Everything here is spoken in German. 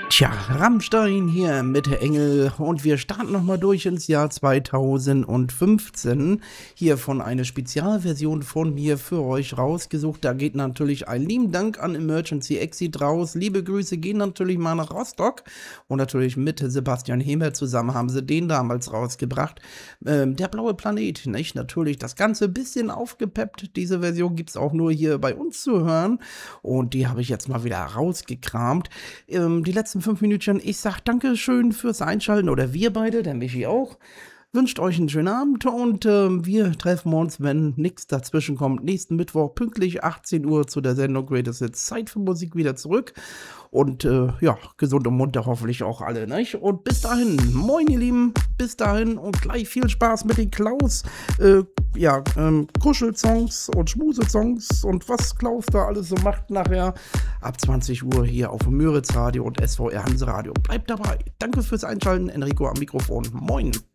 Tja, Rammstein hier mit der Engel und wir starten nochmal durch ins Jahr 2015. Hier von einer Spezialversion von mir für euch rausgesucht. Da geht natürlich ein lieben Dank an Emergency Exit raus. Liebe Grüße gehen natürlich mal nach Rostock und natürlich mit Sebastian Hemer zusammen haben sie den damals rausgebracht. Der blaue Planet, nicht? Natürlich das Ganze bisschen aufgepeppt. Diese Version gibt es auch nur hier bei uns zu hören und die habe ich jetzt mal wieder rausgekramt. Die letzten 5 Minütchen, ich sag Dankeschön fürs Einschalten oder wir beide, der Michi auch. Wünscht euch einen schönen Abend und wir treffen uns, wenn nichts dazwischen kommt, nächsten Mittwoch pünktlich 18 Uhr zu der Sendung Greatest Hits. Zeit für Musik wieder zurück und ja, gesund und munter hoffentlich auch alle, nicht? Und bis dahin, moin ihr Lieben, bis dahin und gleich viel Spaß mit den Klaus, Kuschelsongs und Schmusesongs und was Klaus da alles so macht nachher ab 20 Uhr hier auf dem Müritz Radio und SVR Hanse Radio. Bleibt dabei. Danke fürs Einschalten, Enrico am Mikrofon. Moin.